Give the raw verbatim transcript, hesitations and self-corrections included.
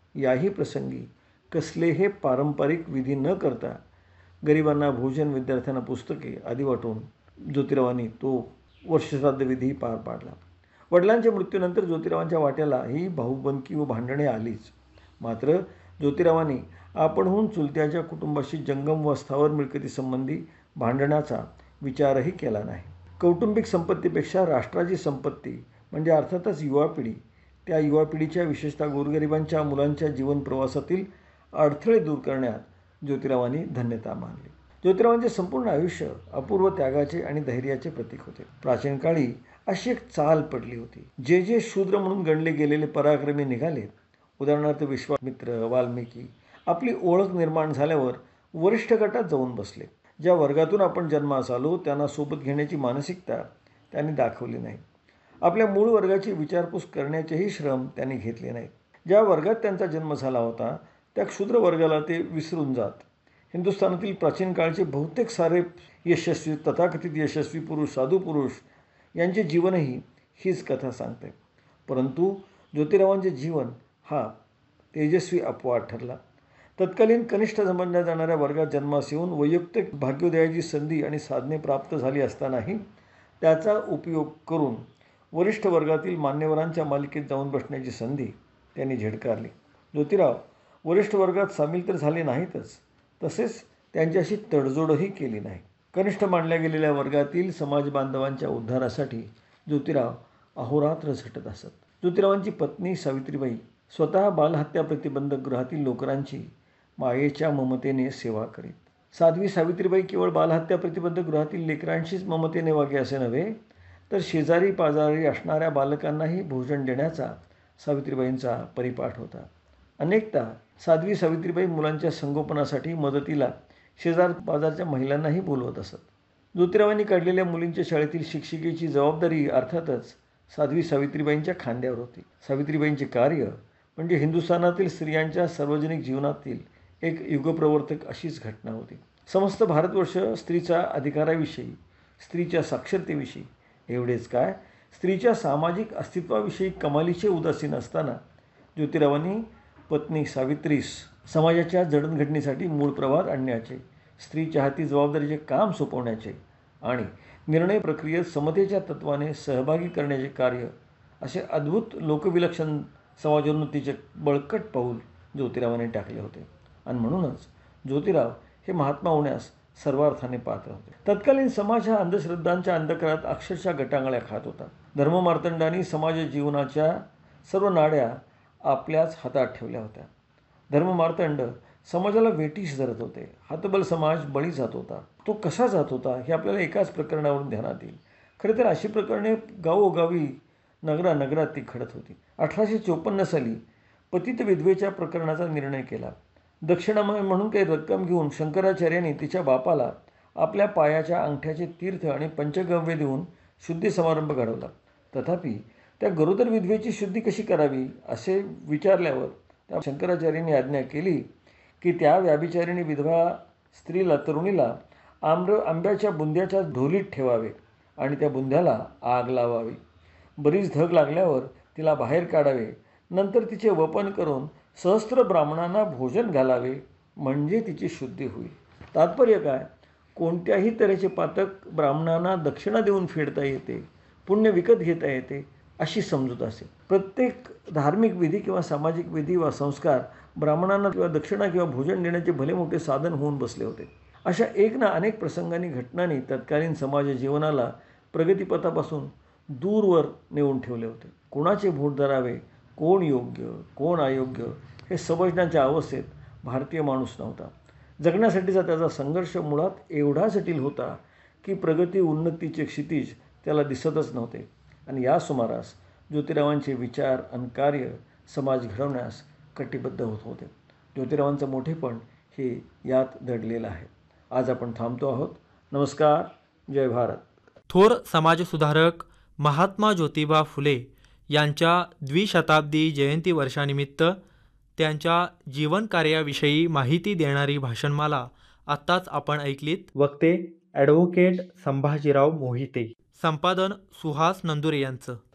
याही प्रसंगी कसलेही पारंपरिक विधी न करता गरिबांना भोजन, विद्यार्थ्यांना पुस्तके आदी वाटून ज्योतिरावांनी तो वर्षश्राद्ध विधी पार पाडला. वडिलांच्या मृत्यूनंतर ज्योतिरावांच्या वाट्याला ही भाऊबंदकी व भांडणे आलीच. मात्र ज्योतिरावांनी आपणहून चुलत्याच्या कुटुंबाशी जंगम व स्थावर मिळकतीसंबंधी भांडण्याचा विचारही केला नाही. कौटुंबिक संपत्तीपेक्षा राष्ट्राची संपत्ती म्हणजे अर्थातच युवा पिढी, त्या युवा पिढीच्या विशेषतः गोरगरिबांच्या मुलांच्या जीवन प्रवासातील अडथळे दूर करण्यात ज्योतिरावांनी धन्यता मानली. ज्योतिरावांचे संपूर्ण आयुष्य अपूर्व त्यागाचे आणि धैर्याचे प्रतीक होते. प्राचीन काळी अशी एक चाल पडली होती. जे जे शूद्र म्हणून गणले गेलेले पराक्रमी निघाले, उदाहरणार्थ विश्वामित्र, वाल्मिकी, आपली ओळख निर्माण झाल्यावर वरिष्ठ गटात जाऊन बसले. ज्या वर्गातून आपण जन्मास आलो त्यांना सोबत घेण्याची मानसिकता त्यांनी दाखवली नाही. आपल्या मूळ वर्गाची विचारपूस करण्याचेही श्रम त्यांनी घेतले नाहीत. ज्या वर्गात त्यांचा जन्म झाला होता त्या क्षुद्र वर्गाला ते विसरून जात. हिंदुस्थानातील प्राचीन काळचे बहुतेक सारे यशस्वी, तथाकथित यशस्वी पुरुष, साधू पुरुष यांचे जीवनही हीच कथा सांगते. परंतु ज्योतिरावांचे जीवन हा तेजस्वी अपवाद ठरला. तत्कालीन कनिष्ठ समजल्या जाणाऱ्या वर्गात जन्मास येऊन वैयक्तिक भाग्योदयाची संधी आणि साधने प्राप्त झाली असतानाही त्याचा उपयोग करून वरिष्ठ वर्गातील मान्यवरांच्या मालिकेत जाऊन बसण्याची संधी त्यांनी झिडकारली. ज्योतिराव वरिष्ठ वर्गात सामील तर झाले नाहीतच, तसेच त्यांच्याशी तडजोडही केली नाही. कनिष्ठ मानल्या गेलेल्या वर्गातील समाज बांधवांच्या उद्धारासाठी ज्योतिराव अहोरात्र झटत असत. ज्योतिरावांची पत्नी सावित्रीबाई स्वतः बालहत्या प्रतिबंधक गृहातील लोकरांची मायेच्या ममतेने सेवा करीत. साध्वी सावित्रीबाई केवळ बालहत्या प्रतिबंधक गृहातील लेकरांशीच ममतेने वागे असे नव्हे, तर शेजारी पाजारी असणाऱ्या बालकांनाही भोजन देण्याचा सावित्रीबाईंचा परिपाठ होता. अनेकदा साध्वी सावित्रीबाई मुलांच्या संगोपनासाठी मदतीला शेजार पाजारच्या महिलांनाही बोलवत असत. ज्योतिरावांनी काढलेल्या मुलींच्या शाळेतील शिक्षिकेची जबाबदारी अर्थातच साध्वी सावित्रीबाईंच्या खांद्यावर होती. सावित्रीबाईंचे कार्य म्हणजे हिंदुस्थानातील स्त्रियांच्या सार्वजनिक जीवनातील एक युगप्रवर्तक अशीच घटना होती. समस्त भारतवर्ष स्त्रीच्या अधिकाराविषयी, स्त्रीच्या साक्षरतेविषयी, एवढेच काय स्त्रीच्या सामाजिक अस्तित्वाविषयी कमालीचे उदासीन असताना ज्योतिरावांनी पत्नी सावित्रीस समाजाच्या जडणघडणीसाठी मूळ प्रवाहात आणण्याचे, स्त्रीच्या हाती जबाबदारीचे काम सोपवण्याचे आणि निर्णय प्रक्रियेत समतेच्या तत्वाने सहभागी करण्याचे कार्य असे अद्भुत लोकविलक्षण समाजोन्नतीचे बळकट पाऊल ज्योतिरावांनी टाकले होते. आणि म्हणूनच ज्योतिराव हे महात्मा होण्यास सर्वार्थाने पात्र होते. तत्कालीन समाज हा अंधश्रद्धांच्या अंधकारात अक्षरशः गटांगळ्या खात होता. धर्ममार्तंडांनी समाज जीवनाच्या सर्व नाड्या आपल्याच हातात ठेवल्या होत्या. धर्ममार्तंड समाजाला वेठीस धरत होते. हतबल समाज बळी जात होता. तो कसा जात होता हे आपल्याला एकाच प्रकरणावरून ध्यानात येईल. खरे तर अशी प्रकरणे गावोगावी, नगरा नगरात ती घडत होती. अठराशे चोपन्न साली पतित विधवेच्या प्रकरणाचा निर्णय केला. दक्षिणा म्हणून काही रक्कम घेऊन शंकराचार्यांनी तिच्या बापाला आपल्या पायाच्या अंगठ्याचे तीर्थ आणि पंचगव्य देऊन शुद्धी समारंभ घडवला. तथापि त्या गरोदर विधवेची शुद्धी कशी करावी असे विचारल्यावर त्या शंकराचार्यांनी आज्ञा केली की त्या व्याभिचारिणी विधवा स्त्रीला, तरुणीला आम्र आंब्याच्या बुंद्याच्या ढोलीत ठेवावे आणि त्या बुंद्याला आग लावावी. बरीच धग लागल्यावर तिला बाहेर काढावे. नंतर तिचे वपन करून सहस्त्र ब्राह्मणांना भोजन घालावे, म्हणजे तिची शुद्धी होईल. तात्पर्य काय? कोणत्याही तऱ्हेचे पातक ब्राह्मणांना दक्षिणा देऊन फेडता येते, पुण्य विकत घेता येते अशी समजूत असे. प्रत्येक धार्मिक विधी किंवा सामाजिक विधी वा संस्कार ब्राह्मणांना किंवा दक्षिणा किंवा भोजन देण्याचे भले मोठे साधन होऊन बसले होते. अशा एक ना अनेक प्रसंगांनी, घटनांनी तत्कालीन समाज जीवनाला प्रगतीपथापासून दूरवर नेऊन ठेवले होते. कोणाचे भोट धरावे, कोण योग्य कोण अयोग्य हे समजण्याच्या अवस्थेत भारतीय माणूस नव्हता. जगण्यासाठीचा त्याचा संघर्ष मुळात एवढा जटिल होता की प्रगती उन्नतीचे क्षितिज त्याला दिसतच नव्हते. आणि या सुमारास ज्योतिरावांचे विचार आणि कार्य समाज घडवण्यास कटिबद्ध होत होते. ज्योतिरावांचं मोठेपण हे यात दडलेलं आहे. आज आपण थांबतो आहोत. नमस्कार. जय भारत. थोर समाजसुधारक महात्मा ज्योतिबा फुले यांच्या द्विशताब्दी जयंती वर्षानिमित्त त्यांच्या जीवन कार्याविषयी माहिती देणारी भाषणमाला आत्ताच आपण ऐकलीत. वक्ते ॲडव्होकेट संभाजीराव मोहिते, संपादन सुहास नंदुरे यांचं.